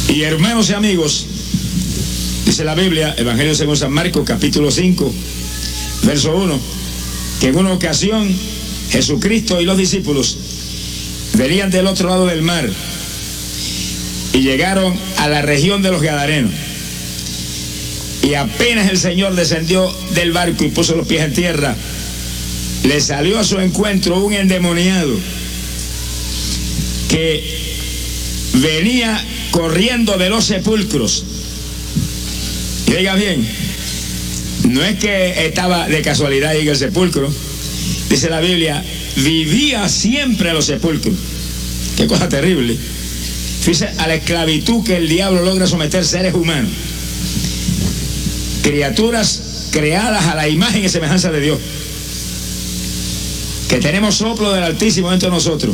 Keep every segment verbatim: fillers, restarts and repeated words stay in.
Y hermanos y amigos, dice la Biblia, Evangelio según San Marcos, capítulo cinco, verso uno, que en una ocasión Jesucristo y los discípulos venían del otro lado del mar y llegaron a la región de los Gadarenos. Y apenas el Señor descendió del barco y puso los pies en tierra, le salió a su encuentro un endemoniado que venía corriendo de los sepulcros. Y oiga bien, no es que estaba de casualidad ahí en el sepulcro. Dice la Biblia, vivía siempre en los sepulcros. Qué cosa terrible. Fíjese a la esclavitud que el diablo logra someter seres humanos, criaturas creadas a la imagen y semejanza de Dios, que tenemos soplo del Altísimo dentro de nosotros,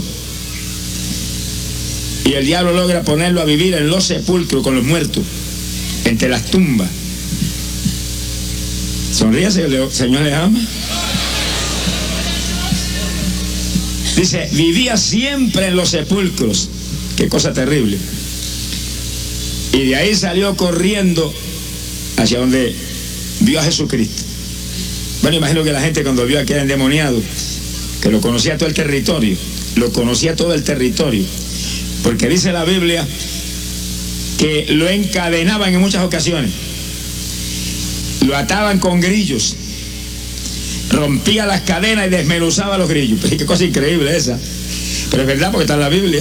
y el diablo logra ponerlo a vivir en los sepulcros con los muertos, entre las tumbas. Sonríe, Señor le ama. Dice, vivía siempre en los sepulcros. Qué cosa terrible. Y de ahí salió corriendo hacia donde vio a Jesucristo. Bueno, imagino que la gente cuando vio a aquel endemoniado, que lo conocía todo el territorio, lo conocía todo el territorio, porque dice la Biblia que lo encadenaban en muchas ocasiones, lo ataban con grillos, rompía las cadenas y desmenuzaba los grillos. Pero qué cosa increíble esa. Pero es verdad, porque está en la Biblia.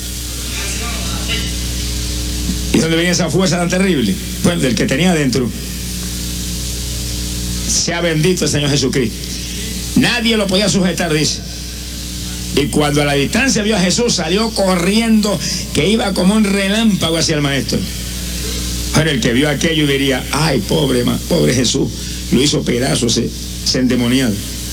¿Y dónde venía esa fuerza tan terrible? Pues del que tenía adentro. Sea bendito el Señor Jesucristo. Nadie lo podía sujetar, dice. Y cuando a la distancia vio a Jesús, salió corriendo, que iba como un relámpago hacia el maestro. Bueno, el que vio aquello diría, ay, pobre, pobre Jesús, lo hizo pedazos ese, ese endemoniado.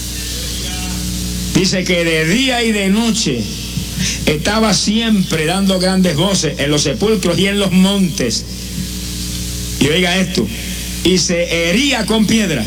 Dice que de día y de noche estaba siempre dando grandes voces en los sepulcros y en los montes. Y oiga esto, y se hería con piedra.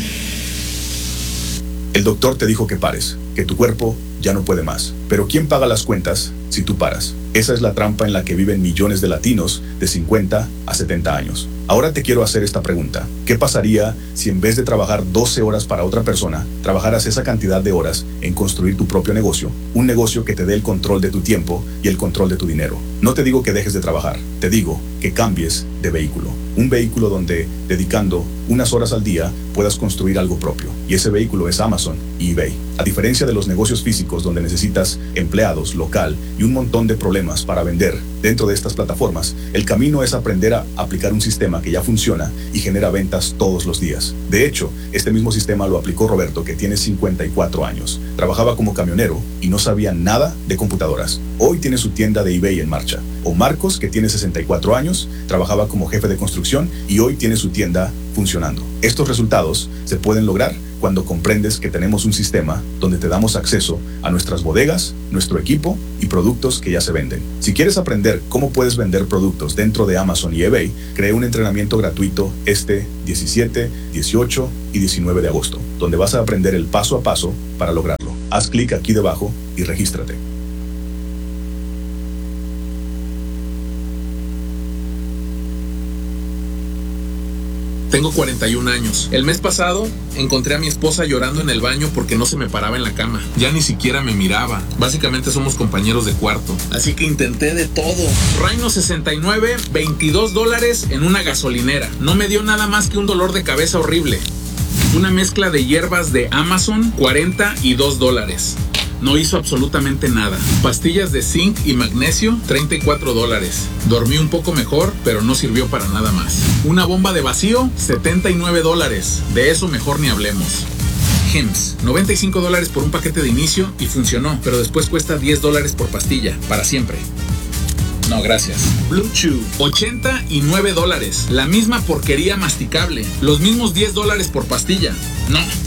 El doctor te dijo que pares, que tu cuerpo ya no puede más. Pero ¿quién paga las cuentas si tú paras? Esa es la trampa en la que viven millones de latinos de cincuenta a setenta años. Ahora te quiero hacer esta pregunta. ¿Qué pasaría si en vez de trabajar doce horas para otra persona, trabajaras esa cantidad de horas en construir tu propio negocio? Un negocio que te dé el control de tu tiempo y el control de tu dinero. No te digo que dejes de trabajar, te digo que cambies de vehículo. Un vehículo donde, dedicando unas horas al día, puedas construir algo propio. Y ese vehículo es Amazon y eBay. A diferencia de los negocios físicos donde necesitas empleados, local y un montón de problemas para vender dentro de estas plataformas, el camino es aprender a aplicar un sistema que ya funciona y genera ventas todos los días. De hecho, este mismo sistema lo aplicó Roberto, que tiene cincuenta y cuatro años. Trabajaba como camionero y no sabía nada de computadoras. Hoy tiene su tienda de eBay en marcha. O Marcos, que tiene sesenta y cuatro años, trabajaba como jefe de construcción y hoy tiene su tienda funcionando. Estos resultados se pueden lograr cuando comprendes que tenemos un sistema donde te damos acceso a nuestras bodegas, nuestro equipo y productos que ya se venden. Si quieres aprender cómo puedes vender productos dentro de Amazon y eBay, creé un entrenamiento gratuito este diecisiete, dieciocho y diecinueve de agosto, donde vas a aprender el paso a paso para lograrlo. Haz clic aquí debajo y regístrate. Tengo cuarenta y un años. El mes pasado encontré a mi esposa llorando en el baño porque no se me paraba en la cama. Ya ni siquiera me miraba. Básicamente somos compañeros de cuarto. Así que intenté de todo. Rhino sesenta y nueve, veintidós dólares en una gasolinera. No me dio nada más que un dolor de cabeza horrible. Una mezcla de hierbas de Amazon, cuarenta y dos dólares. No hizo absolutamente nada. Pastillas de zinc y magnesio, treinta y cuatro dólares. Dormí un poco mejor, pero no sirvió para nada más. Una bomba de vacío, setenta y nueve dólares. De eso mejor ni hablemos. Hims, noventa y cinco dólares por un paquete de inicio y funcionó, pero después cuesta diez dólares por pastilla, para siempre. No, gracias. Blue Chew, ochenta y nueve dólares. La misma porquería masticable. Los mismos diez dólares por pastilla. No.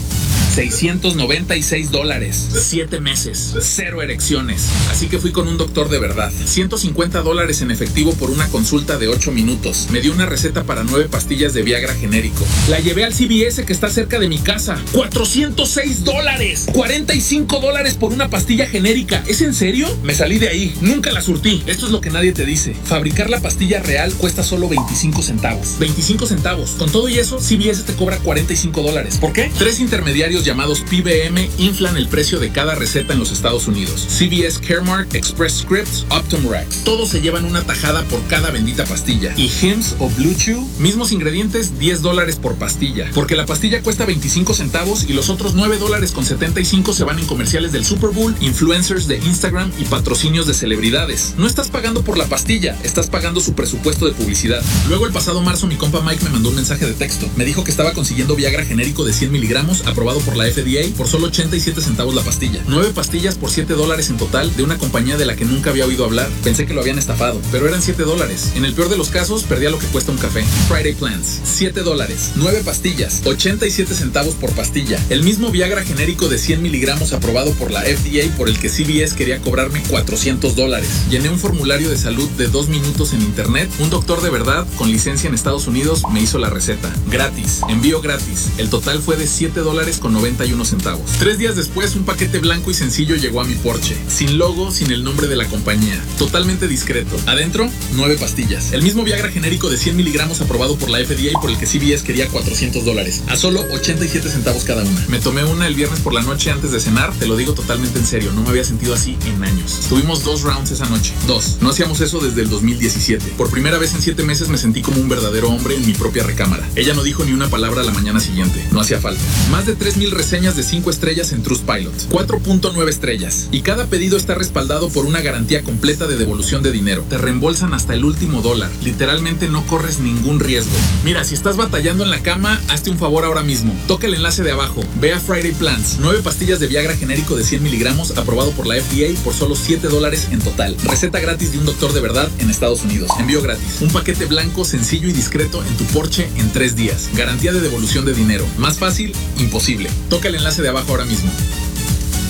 seiscientos noventa y seis dólares. siete meses. Cero erecciones. Así que fui con un doctor de verdad. ciento cincuenta dólares en efectivo por una consulta de ocho minutos. Me dio una receta para nueve pastillas de Viagra genérico. La llevé al C V S que está cerca de mi casa. cuatrocientos seis dólares. cuarenta y cinco dólares por una pastilla genérica. ¿Es en serio? Me salí de ahí. Nunca la surtí. Esto es lo que nadie te dice. Fabricar la pastilla real cuesta solo veinticinco centavos. veinticinco centavos. Con todo y eso, C V S te cobra cuarenta y cinco dólares. ¿Por qué? Tres intermediarios llamados P B M inflan el precio de cada receta en los Estados Unidos. C V S Caremark, Express Scripts, Optum Rx. Todos se llevan una tajada por cada bendita pastilla. Y Hims o Blue Chew, mismos ingredientes, diez dólares por pastilla. Porque la pastilla cuesta veinticinco centavos y los otros nueve dólares con setenta y cinco se van en comerciales del Super Bowl, influencers de Instagram y patrocinios de celebridades. No estás pagando por la pastilla, estás pagando su presupuesto de publicidad. Luego el pasado marzo mi compa Mike me mandó un mensaje de texto. Me dijo que estaba consiguiendo Viagra genérico de cien miligramos aprobado por la F D A por solo ochenta y siete centavos la pastilla. nueve pastillas por siete dólares en total de una compañía de la que nunca había oído hablar. Pensé que lo habían estafado, pero eran siete dólares. En el peor de los casos, perdía lo que cuesta un café. Friday Plans, siete dólares, nueve pastillas, ochenta y siete centavos por pastilla. El mismo Viagra genérico de cien miligramos aprobado por la F D A por el que C V S quería cobrarme cuatrocientos dólares. Llené un formulario de salud de dos minutos en internet. Un doctor de verdad, con licencia en Estados Unidos, me hizo la receta. Gratis, envío gratis. El total fue de siete dólares con noventa y uno centavos. Tres días después, un paquete blanco y sencillo llegó a mi Porsche. Sin logo, sin el nombre de la compañía. Totalmente discreto. Adentro, nueve pastillas. El mismo Viagra genérico de cien miligramos aprobado por la F D A y por el que C V S quería cuatrocientos dólares. A solo ochenta y siete centavos cada una. Me tomé una el viernes por la noche antes de cenar. Te lo digo totalmente en serio. No me había sentido así en años. Tuvimos dos rounds esa noche. Dos. No hacíamos eso desde el dos mil diecisiete. Por primera vez en siete meses me sentí como un verdadero hombre en mi propia recámara. Ella no dijo ni una palabra la mañana siguiente. No hacía falta. Más de tres mil reseñas de cinco estrellas en Trustpilot. cuatro punto nueve estrellas. Y cada pedido está respaldado por una garantía completa de devolución de dinero. Te reembolsan hasta el último dólar. Literalmente no corres ningún riesgo. Mira, si estás batallando en la cama, hazte un favor ahora mismo. Toca el enlace de abajo. Ve a Friday Plans. nueve pastillas de Viagra genérico de cien miligramos aprobado por la F D A por solo siete dólares en total. Receta gratis de un doctor de verdad en Estados Unidos. Envío gratis. Un paquete blanco, sencillo y discreto en tu Porsche en tres días. Garantía de devolución de dinero. Más fácil, imposible. Toca el enlace de abajo ahora mismo.